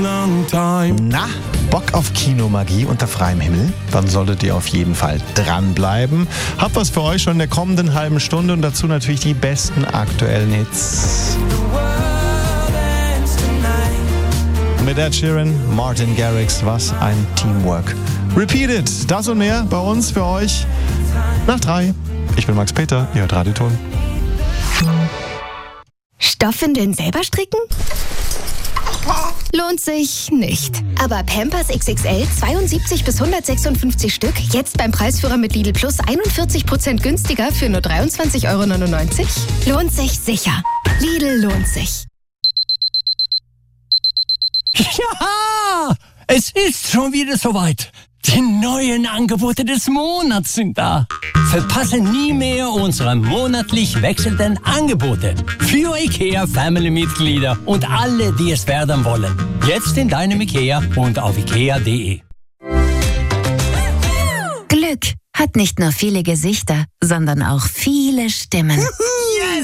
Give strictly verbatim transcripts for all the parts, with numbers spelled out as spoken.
Na, Bock auf Kinomagie unter freiem Himmel? Dann solltet ihr auf jeden Fall dranbleiben. Hab was für euch schon in der kommenden halben Stunde und dazu natürlich die besten aktuellen Hits. Mit Ed Sheeran, Martin Garrix, was ein Teamwork. Repeated, das und mehr bei uns für euch nach drei. Ich bin Max Peter, ihr hört Radio Ton. Stoffwindeln selber stricken? Lohnt sich nicht. Aber Pampers X X L zweiundsiebzig bis hundertsechsundfünfzig Stück, jetzt beim Preisführer mit Lidl Plus einundvierzig Prozent günstiger für nur dreiundzwanzig Euro neunundneunzig? Lohnt sich sicher. Lidl lohnt sich. Ja, es ist schon wieder soweit. Die neuen Angebote des Monats sind da. Verpasse nie mehr unsere monatlich wechselnden Angebote. Für IKEA Family-Mitglieder und alle, die es werden wollen. Jetzt in deinem IKEA und auf ikea punkt de. Glück hat nicht nur viele Gesichter, sondern auch viele Stimmen. Yes!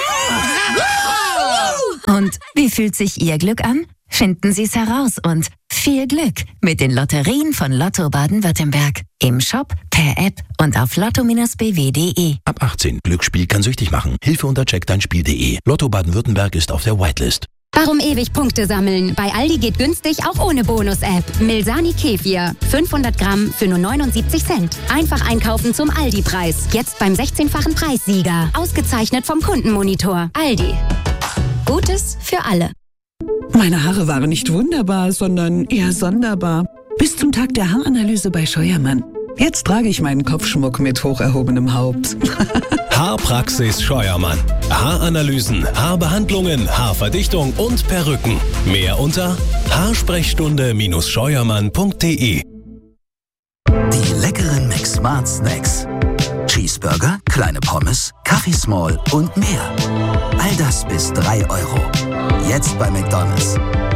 Und wie fühlt sich Ihr Glück an? Finden Sie es heraus und viel Glück mit den Lotterien von Lotto Baden-Württemberg. Im Shop, per App und auf lotto Bindestrich b w punkt de. Ab achtzehn. Glücksspiel kann süchtig machen. Hilfe unter check dein spiel punkt de. Lotto Baden-Württemberg ist auf der Whitelist. Warum ewig Punkte sammeln? Bei Aldi geht günstig auch ohne Bonus-App. Milsani Kefir. fünfhundert Gramm für nur neunundsiebzig Cent. Einfach einkaufen zum Aldi-Preis. Jetzt beim sechzehnfachen Preissieger. Ausgezeichnet vom Kundenmonitor. Aldi. Gutes für alle. Meine Haare waren nicht wunderbar, sondern eher sonderbar. Bis zum Tag der Haaranalyse bei Scheuermann. Jetzt trage ich meinen Kopfschmuck mit hoch erhobenem Haupt. Haarpraxis Scheuermann. Haaranalysen, Haarbehandlungen, Haarverdichtung und Perücken. Mehr unter haarsprechstunde Scheuermann punkt de. Die leckeren McSmart Snacks. Cheeseburger, kleine Pommes, Kaffee Small und mehr. All das bis drei Euro. Jetzt bei McDonald's.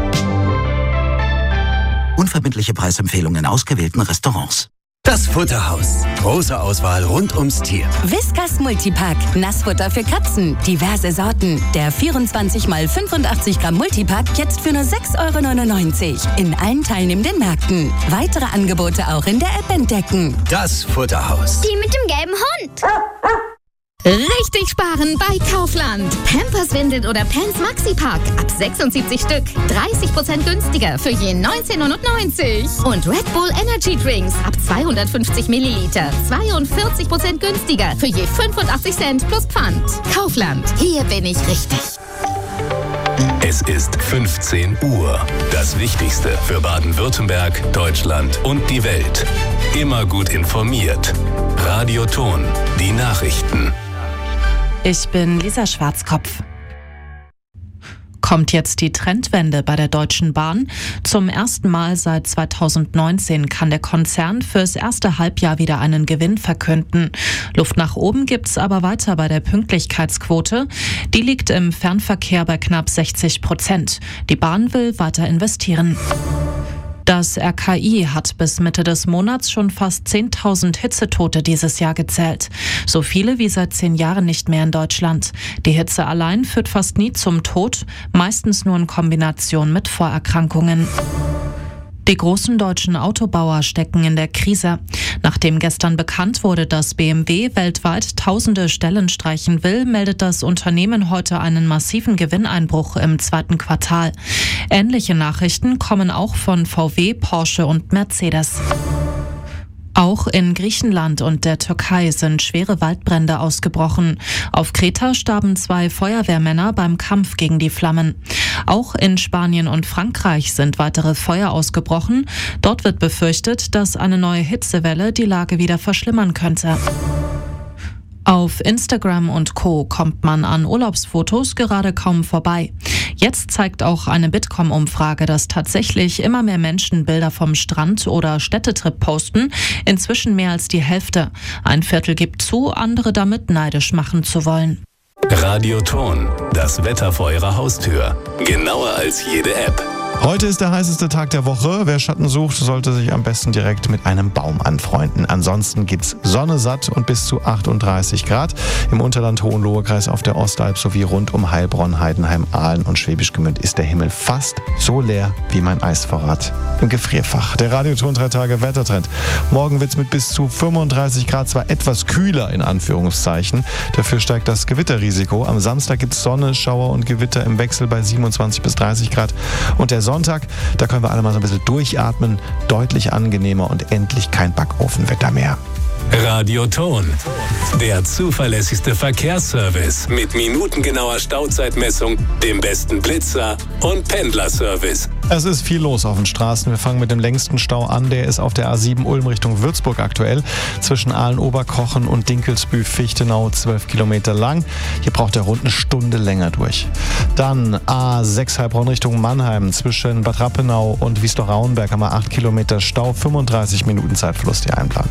Unverbindliche Preisempfehlungen in ausgewählten Restaurants. Das Futterhaus. Große Auswahl rund ums Tier. Whiskas Multipack. Nassfutter für Katzen. Diverse Sorten. Der vierundzwanzig mal fünfundachtzig Gramm Multipack jetzt für nur sechs Euro neunundneunzig. In allen teilnehmenden Märkten. Weitere Angebote auch in der App entdecken. Das Futterhaus. Die mit dem gelben Hund. Richtig sparen bei Kaufland. Pampers Windeln oder Pants Maxi Pack ab sechsundsiebzig Stück. dreißig Prozent günstiger für je neunzehn neunundneunzig. Und Red Bull Energy Drinks ab zweihundertfünfzig Milliliter. zweiundvierzig Prozent günstiger für je fünfundachtzig Cent plus Pfand. Kaufland. Hier bin ich richtig. Es ist fünfzehn Uhr. Das Wichtigste für Baden-Württemberg, Deutschland und die Welt. Immer gut informiert. Radio Ton. Die Nachrichten. Ich bin Lisa Schwarzkopf. Kommt jetzt die Trendwende bei der Deutschen Bahn? Zum ersten Mal seit zweitausendneunzehn kann der Konzern fürs erste Halbjahr wieder einen Gewinn verkünden. Luft nach oben gibt's aber weiter bei der Pünktlichkeitsquote. Die liegt im Fernverkehr bei knapp sechzig Prozent. Die Bahn will weiter investieren. Das R K I hat bis Mitte des Monats schon fast zehntausend Hitzetote dieses Jahr gezählt. So viele wie seit zehn Jahren nicht mehr in Deutschland. Die Hitze allein führt fast nie zum Tod, meistens nur in Kombination mit Vorerkrankungen. Die großen deutschen Autobauer stecken in der Krise. Nachdem gestern bekannt wurde, dass B M W weltweit tausende Stellen streichen will, meldet das Unternehmen heute einen massiven Gewinneinbruch im zweiten Quartal. Ähnliche Nachrichten kommen auch von V W, Porsche und Mercedes. Auch in Griechenland und der Türkei sind schwere Waldbrände ausgebrochen. Auf Kreta starben zwei Feuerwehrmänner beim Kampf gegen die Flammen. Auch in Spanien und Frankreich sind weitere Feuer ausgebrochen. Dort wird befürchtet, dass eine neue Hitzewelle die Lage wieder verschlimmern könnte. Auf Instagram und Co. kommt man an Urlaubsfotos gerade kaum vorbei. Jetzt zeigt auch eine Bitkom-Umfrage, dass tatsächlich immer mehr Menschen Bilder vom Strand oder Städtetrip posten. Inzwischen mehr als die Hälfte. Ein Viertel gibt zu, andere damit neidisch machen zu wollen. Radio Ton. Das Wetter vor Ihrer Haustür. Genauer als jede App. Heute ist der heißeste Tag der Woche. Wer Schatten sucht, sollte sich am besten direkt mit einem Baum anfreunden. Ansonsten gibt's Sonne satt und bis zu achtunddreißig Grad. Im Unterland Hohenlohe-Kreis auf der Ostalb sowie rund um Heilbronn, Heidenheim, Aalen und Schwäbisch Gmünd ist der Himmel fast so leer wie mein Eisvorrat im Gefrierfach. Der Radioton drei Tage Wettertrend. Morgen wird's mit bis zu fünfunddreißig Grad zwar etwas kühler in Anführungszeichen. Dafür steigt das Gewitterrisiko. Am Samstag gibt's Sonne, Schauer und Gewitter im Wechsel bei siebenundzwanzig bis dreißig Grad. Und der Sonntag, da können wir alle mal so ein bisschen durchatmen, deutlich angenehmer und endlich kein Backofenwetter mehr. Radioton, der zuverlässigste Verkehrsservice mit minutengenauer Stauzeitmessung, dem besten Blitzer und Pendlerservice. Es ist viel los auf den Straßen. Wir fangen mit dem längsten Stau an. Der ist auf der A sieben Ulm Richtung Würzburg aktuell. Zwischen Aalen-Oberkochen und Dinkelsbühl-Fichtenau zwölf Kilometer lang. Hier braucht er rund eine Stunde länger durch. Dann A sechs Heilbronn Richtung Mannheim. Zwischen Bad Rappenau und Wiesloch-Rauenberg haben wir acht Kilometer Stau. fünfunddreißig Minuten Zeitverlust hier einplanen.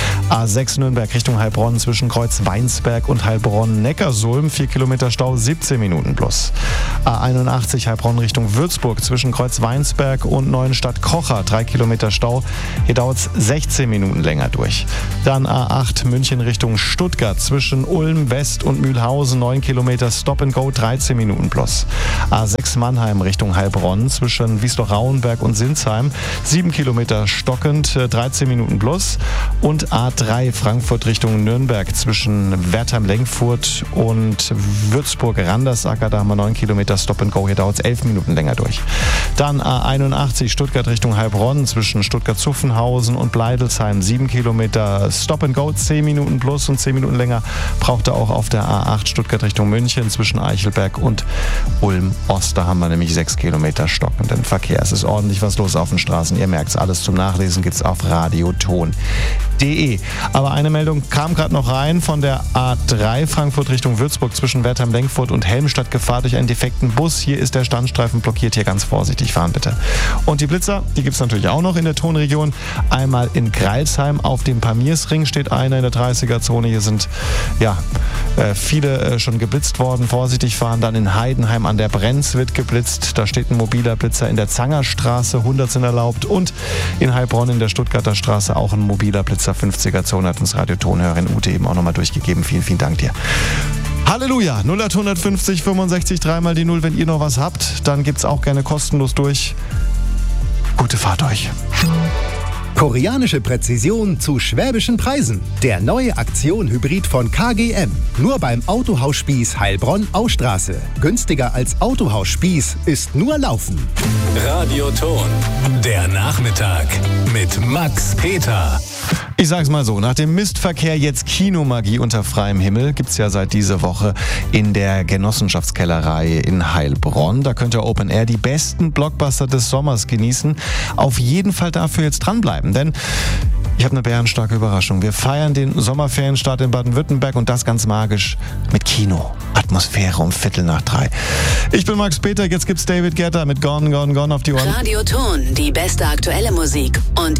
A sechs Nürnberg Richtung Heilbronn. Zwischen Kreuz-Weinsberg und Heilbronn-Neckarsulm. vier Kilometer Stau, siebzehn Minuten plus. A einundachtzig Heilbronn Richtung Würzburg. Zwischen Kreuz Weinsberg und Neuenstadt-Kocher, drei Kilometer Stau. Hier dauert es sechzehn Minuten länger durch. Dann A acht München Richtung Stuttgart, zwischen Ulm West und Mühlhausen, neun Kilometer Stop and Go, dreizehn Minuten plus. A sechs Mannheim Richtung Heilbronn, zwischen Wiesloch-Rauenberg und Sinsheim, sieben Kilometer stockend, dreizehn Minuten plus. Und A drei Frankfurt Richtung Nürnberg, zwischen Wertheim-Lenkfurt und Würzburg-Randersacker, da haben wir neun Kilometer Stop and Go, hier dauert es elf Minuten länger durch. Dann A einundachtzig Stuttgart Richtung Heilbronn, zwischen Stuttgart-Zuffenhausen und Bleidelsheim, sieben Kilometer Stop and Go, zehn Minuten plus und zehn Minuten länger braucht er auch auf der A acht Stuttgart Richtung München, zwischen Eichelberg und Ulm-Ost. Da haben wir nämlich sechs Kilometer stockenden Verkehr. Es ist ordentlich was los auf den Straßen. Ihr merkt es, alles zum Nachlesen gibt's auf radioton punkt de. Aber eine Meldung kam gerade noch rein von der A drei Frankfurt Richtung Würzburg, zwischen Wertheim-Lenkfurt und Helmstadt, Gefahr durch einen defekten Bus. Hier ist der Standstreifen blockiert, hier ganz vorsichtig fahren bitte. Und die Blitzer, die gibt es natürlich auch noch in der Tonregion. Einmal in Greilsheim auf dem Pamirsring steht einer in der dreißiger-Zone. Hier sind ja äh, viele äh, schon geblitzt worden. Vorsichtig fahren. Dann in Heidenheim an der Brenz wird geblitzt. Da steht ein mobiler Blitzer in der Zangerstraße. hundert sind erlaubt. Und in Heilbronn in der Stuttgarter Straße auch ein mobiler Blitzer. fünfziger-Zone hat uns Radiotonhörerin Ute eben auch nochmal durchgegeben. Vielen, vielen Dank dir. Halleluja, null acht fünfzig fünfundsechzig dreimal die null. Wenn ihr noch was habt, dann gibt's auch gerne kostenlos durch. Gute Fahrt euch. Koreanische Präzision zu schwäbischen Preisen. Der neue Aktion-Hybrid von K G M. Nur beim Autohaus Spieß Heilbronn-Austraße. Günstiger als Autohaus Spieß ist nur Laufen. Radioton, der Nachmittag mit Max Peter. Ich sag's mal so, nach dem Mistverkehr jetzt Kinomagie unter freiem Himmel gibt's ja seit dieser Woche in der Genossenschaftskellerei in Heilbronn. Da könnt ihr Open Air die besten Blockbuster des Sommers genießen. Auf jeden Fall dafür jetzt dranbleiben, denn ich habe eine bärenstarke Überraschung. Wir feiern den Sommerferienstart in Baden-Württemberg und das ganz magisch mit Kino. Atmosphäre um Viertel nach drei. Ich bin Max Peter, jetzt gibt's David Guetta mit Gone, Gone, Gone auf die Ohren. Radioton, die beste aktuelle Musik und